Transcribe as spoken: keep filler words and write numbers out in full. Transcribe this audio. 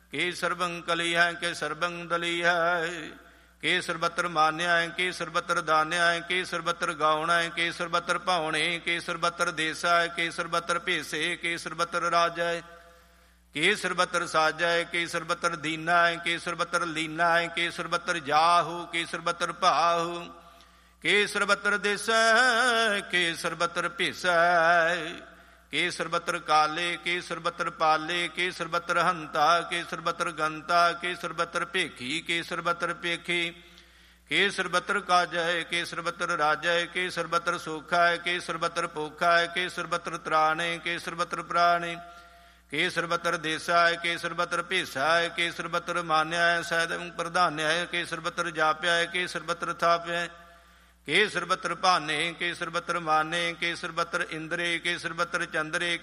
ਕੇਸਰ ਬੰਕਲੀ ਹੈ ਕੇਸਰ ਬੰਦਲੀ ਹੈ। ਕੇਸਰ ਬਤਰ ਮਾਨਿਆ ਹੈ ਕੇਸਰ ਬਤਰ ਦਾਨਿਆ ਹੈ। ਕੇਸਰ ਬਤਰ ਗਾਉਣਾ ਹੈ ਕੇਸਰ ਬਤਰ ਭਾਉਣੇ। ਕੇਸਰ ਬਤਰ ਦੇਸਾ ਹੈ ਕੇਸਰ ਬਤਰ ਭੇਸੇ। ਕੇਸਰ ਬਤਰ ਰਾਜਾ ਹੈ ਕੇਸਰ ਬਤਰ ਸਾਜਾ ਹੈ। ਕੇਸਰ ਬਤਰ ਦੀਨਾ ਹੈ ਕੇਸਰ ਬਤਰ ਲੀਨਾ ਹੈ। ਕੇਸਰ ਬਤਰ ਜਾਹੂ ਕੇਸਰ ਬਤਰ ਭਾਹੂ। ਕੇਸਰ ਬਤਰ ਦੇਸਾ ਕੇਸਰ ਬਤਰ ਭੇਸਾ। ਕੇਸਰ ਬਤਰ ਕਾਲੇ ਕੇਸਰ ਬਤਰ ਪਾਲੇ। ਕੇਸਰ ਬਤਰ ਹੰਤਾ ਕੇਸਰ ਬਤਰ ਗੰਤਾ। ਕੇਸਰ ਬਤਰ ਭੇਖੀ ਕੇਸਰ ਬਤਰ ਭੇਖੀ। ਕੇਸਰ ਬਤਰ ਕਾਜਾ ਹੈ ਕੇਸਰ ਬਤਰ ਰਾਜਾ ਹੈ। ਕੇਸਰ ਬਤਰ ਸੋਖਾ ਹੈ ਕੇਸਰ ਬਤਰ ਭੋਖਾ ਹੈ। ਕੇਸਰ ਬਤਰ ਤਰਾਣੇ ਕੇਸਰ ਬਤਰ ਪ੍ਰਾਣੇ। ਕੇਸਰ ਬਤਰ ਦੇਸਾ ਹੈ ਕੇਸਰ ਬਤਰ ਭੇਸਾ ਹੈ। ਕੇਸਰ ਬਤਰ ਮਾਨਿਆ ਹੈ ਸਹਿਦ ਪ੍ਰਧਾਨਿਆ ਹੈ। ਕੇਸਰ ਬਤਰ ਜਾਪਿਆ ਹੈ ਕੇਸਰ ਬਤਰ ਥਾਪਿਆ ਹੈ। ਕੇਸਰ ਬਤਰ ਭਾਨੇ ਕੇਸਰ ਬਤਰ ਮਾਨੇ। ਕੇਸਰ ਬਤਰ ਇੰਦਰੇ ਕੇਸਰ ਬਤਰ ਚੰਦਰੇ।